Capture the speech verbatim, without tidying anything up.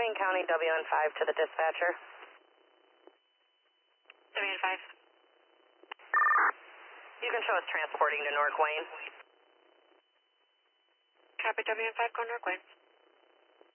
Wayne County, W N five to the dispatcher. W N five. You can show us transporting to North Wayne. Copy, W N five, go North Wayne.